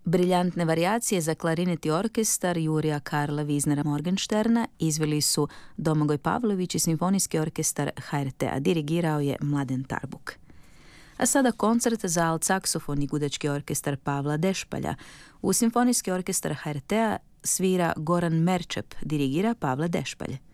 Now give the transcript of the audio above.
Briljantne varijacije za klarinet i orkestar Jurija Karla Wiesnera Morgensterna izveli su Domagoj Pavlović i Simfonijski orkestar HRT-a. Dirigirao je Mladen Tarbuk. A sada koncert za alt saksofon i gudački orkestar Pavla Dešpalja. U Simfonijski orkestar HRT-a svira Goran Merčep, dirigira Pavle Dešpalj.